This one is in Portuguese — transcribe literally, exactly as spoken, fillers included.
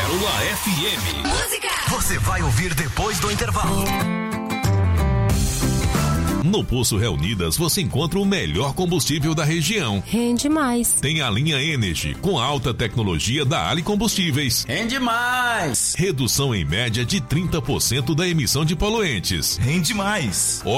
Pérola F M. Música! Você vai ouvir depois do intervalo. No Poço Reunidas você encontra o melhor combustível da região. Rende mais. Tem a linha Energy com alta tecnologia da Ali Combustíveis. Rende mais. Redução em média de trinta por cento da emissão de poluentes. Rende mais.